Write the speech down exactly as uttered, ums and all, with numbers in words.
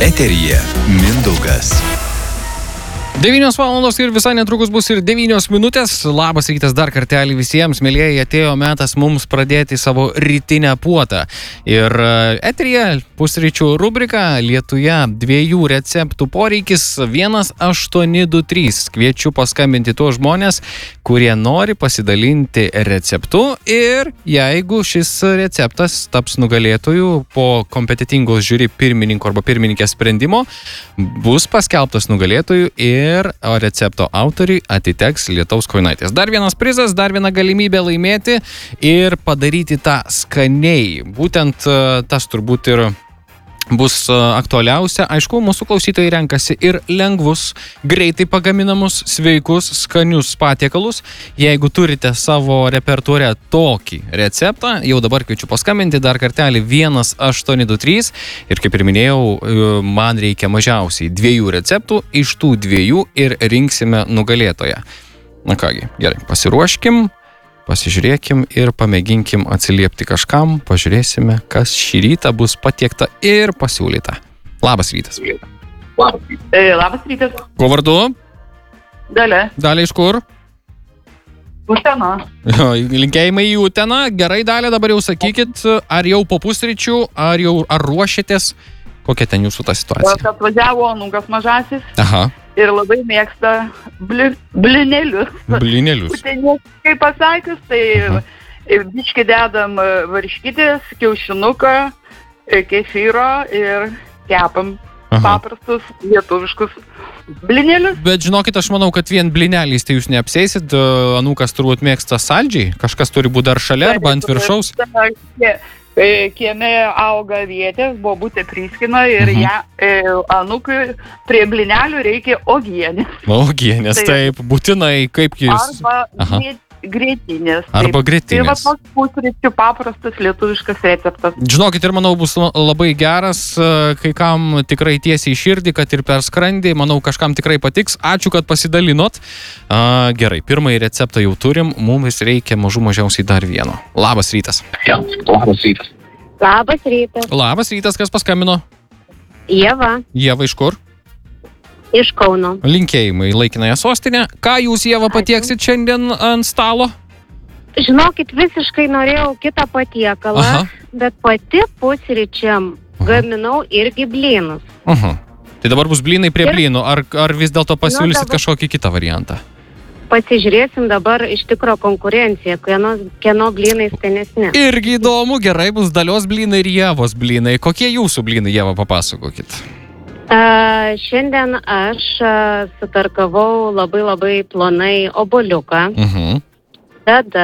Eteryje Mindaugas. devynios valandos ir visai netrukus bus ir devynios minutės. Labas rytas dar kartelį visiems, mėlyjeji, atėjo metas mums pradėti savo rytinę puotą. Ir eteryje pusryčių rubrika Lietuje dviejų receptų poreikis vienas aštuoni du trys. Kviečiu paskambinti tuos žmonės, kurie nori pasidalinti receptu, ir jeigu šis receptas taps nugalėtojų po kompetitingos žiūri pirmininko arba pirmininkės sprendimo, bus paskelbtas nugalėtojų ir Ir recepto autoriui atiteks Lietaus kojinaitės. Dar vienas prizas, dar viena galimybė laimėti ir padaryti tą skaniai. Būtent tas turbūt ir bus aktualiausia. Aišku, mūsų klausytojai renkasi ir lengvus, greitai pagaminamus, sveikus, skanius patiekalus. Jeigu turite savo repertuare tokį receptą, jau dabar kviečiu paskambinti dar kartelį vienas aštuoni du trys. Ir kaip ir minėjau, man reikia mažiausiai dviejų receptų, iš tų dviejų ir rinksime nugalėtoją. Na kągi, gerai, pasiruoškim. Pasižiūrėkim ir pamėginkim atsiliepti kažkam, pažiūrėsime, kas šį rytą bus patiekta ir pasiūlyta. Labas rytas. Labas, e, labas rytas. Kuo vardu? Dalia. Dalia iš kur? Utena. Jo, linkėjimai į Uteną. Gerai, Dalia, dabar jau sakykit, ar jau po pusryčių, ar jau ar ruošiatės? Kokia ten jūsų ta situacija? Vat atvažiavo anūkas mažasis. Aha. Ir labai mėgsta bli, blinelius. Blinelius. Kaip pasakius, tai uh-huh. biškį dedam varškytės, kiaušinuką, kefyro ir kepam uh-huh. paprastus lietuviškus blinelius. Bet žinokit, aš manau, kad vien blineliais tai jūs neapseisit. Anūkas turbūt mėgsta saldžiai. Kažkas turi būti dar šalia arba ant viršaus. Kieme auga vietės, bobutė priskina ir uh-huh. ją, e, anūkui prie blinelių reikia ogienės. Ogienės, tai, taip, būtinai, kaip jūs. Arba grietinės. Arba grietinės. Tai va toks pusryčių paprastas lietuviškas receptas. Žinokit, ir manau bus labai geras, kai kam tikrai tiesiai į širdį, kad ir per skrandį, manau, kažkam tikrai patiks. Ačiū, kad pasidalinot. A, gerai, pirmąjį receptą jau turim, mums reikia mažų mažiausiai dar vieno. Labas rytas. Labas rytas. Labas rytas. Labas rytas, kas paskambino? Ieva. Ieva iš kur? Iš Kauno. Linkėjimai laikinąją sostinę. Ką jūs, Ieva, patieksit šiandien ant stalo? Žinokit, visiškai norėjau kitą patiekalą, Aha. bet pati pusryčiam Aha. gaminau irgi blynus. Aha. Tai dabar bus blynai prie ir... blynų, ar, ar vis dėlto pasiūlysit nu, dabar... kažkokį kitą variantą? Pasižiūrėsim dabar iš tikro konkurenciją, kieno, kieno blynai skanesni. Irgi įdomu, gerai, bus Dalios blynai ir Ievos blynai. Kokie jūsų blynai, Ieva, papasakokit? Uh, šiandien aš uh, sutarkavau labai labai plonai obuoliuką. Uh-huh. Tada